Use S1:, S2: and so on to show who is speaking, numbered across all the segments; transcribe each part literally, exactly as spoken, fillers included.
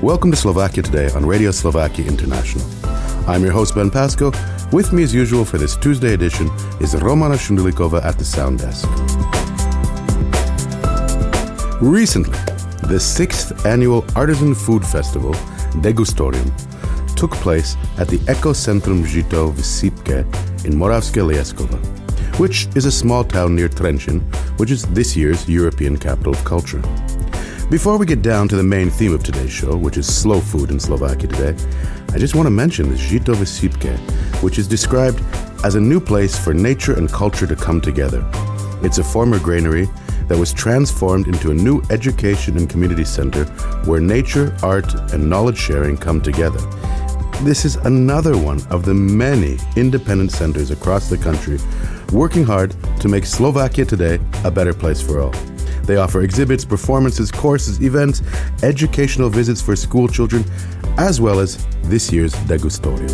S1: Welcome to Slovakia Today on Radio Slovakia International. I'm your host, Ben Pasco. With me as usual for this Tuesday edition is Romana Shundulikova at the sound desk. Recently, the sixth annual Artisan Food Festival, Degustorium, took place at the Ekocentrum Žito v Sýpke in Moravské Lieskovo, which is a small town near Trenčín, which is this year's European Capital of Culture. Before we get down to the main theme of today's show, which is slow food in Slovakia today, I just want to mention the Žito v Sýpke, which is described as a new place for nature and culture to come together. It's a former granary that was transformed into a new education and community center where nature, art, and knowledge sharing come together. This is another one of the many independent centers across the country working hard to make Slovakia today a better place for all. They offer exhibits, performances, courses, events, educational visits for school children, as well as this year's Degustorium.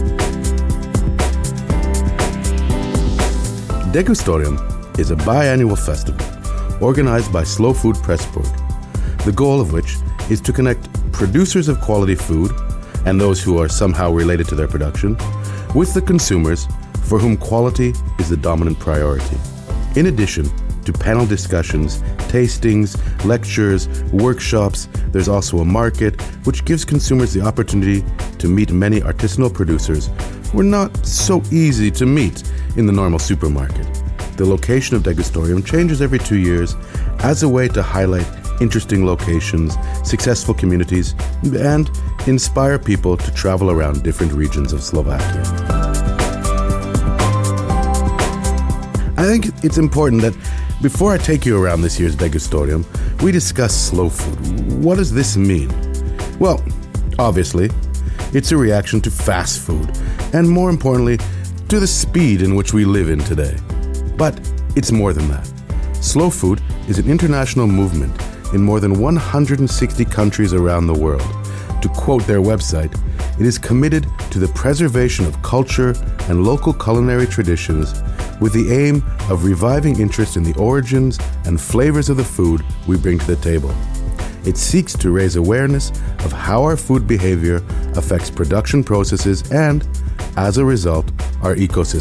S1: Degustorium is a biannual festival organized by Slow Food Pressburg, the goal of which is to connect producers of quality food and those who are somehow related to their production with the consumers for whom quality is the dominant priority. In addition to panel discussions, tastings, lectures, workshops, there's also a market which gives consumers the opportunity to meet many artisanal producers who are not so easy to meet in the normal supermarket. The location of Degustorium changes every two years as a way to highlight interesting locations, successful communities, and inspire people to travel around different regions of Slovakia. I think it's important that before I take you around this year's Degustorium, we discuss slow food. What does this mean? Well, obviously, it's a reaction to fast food, and more importantly, to the speed in which we live in today. But it's more than that. Slow food is an international movement in more than one hundred sixty countries around the world. To quote their website, it is committed to the preservation of culture and local culinary traditions with the aim of reviving interest in the origins and flavors of the food we bring to the table. It seeks to raise awareness of how our food behavior affects production processes and, as a result, our ecosystem.